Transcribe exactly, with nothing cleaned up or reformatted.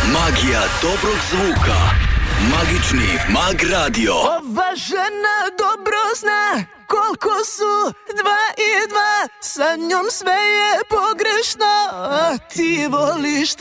Magija dobrog zvuka. Magični Mag Radio. Ova žena dobro zna koliko su dva i dva. Sa njom sve je pogrešno, a ti voliš